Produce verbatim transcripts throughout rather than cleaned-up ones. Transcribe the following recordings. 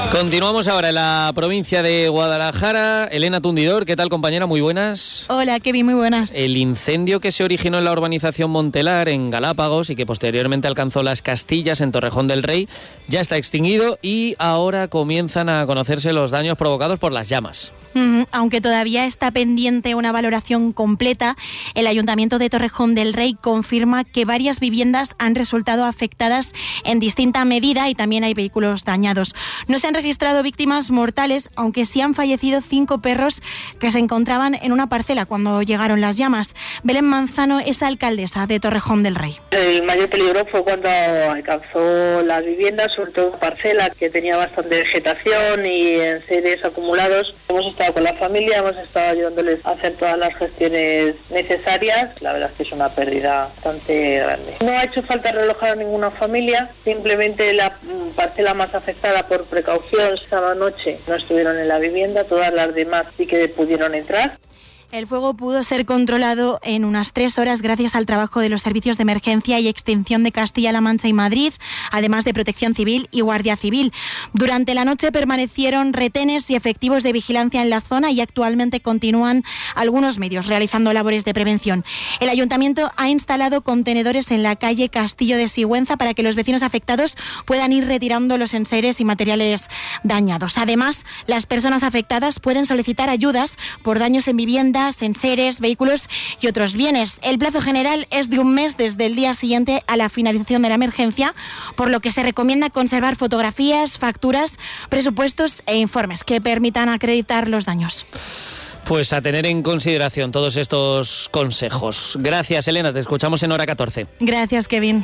Continuamos ahora en la provincia de Guadalajara. Elena Tundidor, ¿qué tal, compañera? Muy buenas. Hola, Kevin, muy buenas. El incendio que se originó en la urbanización Montelar, en Galápagos, y que posteriormente alcanzó Las Castillas, en Torrejón del Rey, ya está extinguido y ahora comienzan a conocerse los daños provocados por las llamas. Mm, aunque todavía está pendiente una valoración completa, el Ayuntamiento de Torrejón del Rey confirma que varias viviendas han resultado afectadas en distinta medida y también hay vehículos dañados. No se han registrado víctimas mortales, aunque sí han fallecido cinco perros que se encontraban en una parcela cuando llegaron las llamas. Belén Manzano es alcaldesa de Torrejón del Rey. El mayor peligro fue cuando alcanzó las viviendas, sobre todo parcela que tenía bastante vegetación y en seres acumulados. Hemos estado con la familia, hemos estado ayudándoles a hacer todas las gestiones necesarias. La verdad es que es una pérdida bastante grande. No ha hecho falta relojar a ninguna familia, simplemente la parcela más afectada por precaución esta noche no estuvieron en la vivienda, todas las demás sí que pudieron entrar. El fuego pudo ser controlado en unas tres horas gracias al trabajo de los servicios de emergencia y extinción de Castilla-La Mancha y Madrid, además de Protección Civil y Guardia Civil. Durante la noche permanecieron retenes y efectivos de vigilancia en la zona y actualmente continúan algunos medios realizando labores de prevención. El Ayuntamiento ha instalado contenedores en la calle Castillo de Sigüenza para que los vecinos afectados puedan ir retirando los enseres y materiales dañados. Además, las personas afectadas pueden solicitar ayudas por daños en vivienda, enseres, vehículos y otros bienes. El plazo general es de un mes desde el día siguiente a la finalización de la emergencia, por lo que se recomienda conservar fotografías, facturas, presupuestos e informes que permitan acreditar los daños. Pues a tener en consideración todos estos consejos. Gracias, Elena, te escuchamos en hora catorce. Gracias, Kevin.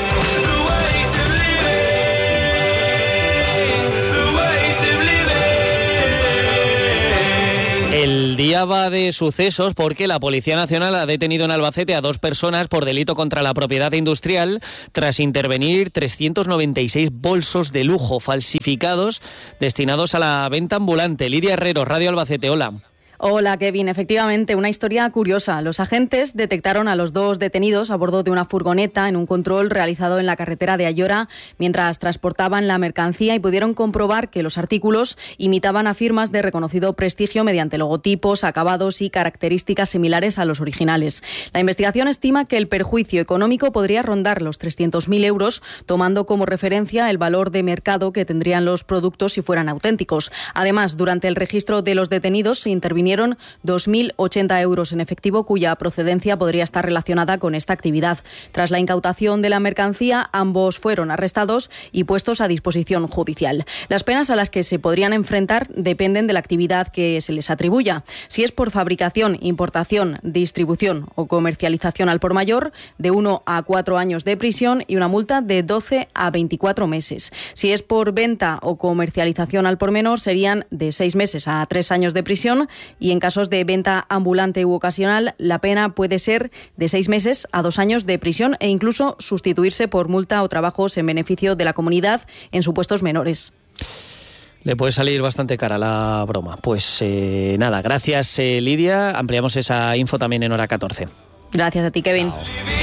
El día va de sucesos porque la Policía Nacional ha detenido en Albacete a dos personas por delito contra la propiedad industrial tras intervenir trescientos noventa y seis bolsos de lujo falsificados destinados a la venta ambulante. Lidia Herrero, Radio Albacete, hola. Hola, Kevin. Efectivamente, una historia curiosa. Los agentes detectaron a los dos detenidos a bordo de una furgoneta en un control realizado en la carretera de Ayora mientras transportaban la mercancía y pudieron comprobar que los artículos imitaban a firmas de reconocido prestigio mediante logotipos, acabados y características similares a los originales. La investigación estima que el perjuicio económico podría rondar los trescientos mil euros, tomando como referencia el valor de mercado que tendrían los productos si fueran auténticos. Además, durante el registro de los detenidos se intervinieron dos mil ochenta euros en efectivo, cuya procedencia podría estar relacionada con esta actividad. Tras la incautación de la mercancía, ambos fueron arrestados y puestos a disposición judicial. Las penas a las que se podrían enfrentar dependen de la actividad que se les atribuya. Si es por fabricación, importación, distribución o comercialización al por mayor, de uno a cuatro años de prisión y una multa de doce a veinticuatro meses. Si es por venta o comercialización al por menor, serían de seis meses a tres años de prisión. Y en casos de venta ambulante u ocasional, la pena puede ser de seis meses a dos años de prisión e incluso sustituirse por multa o trabajos en beneficio de la comunidad en supuestos menores. Le puede salir bastante cara la broma. Pues eh, nada, gracias, eh, Lidia. Ampliamos esa info también en hora catorce. Gracias a ti, Kevin. Chao.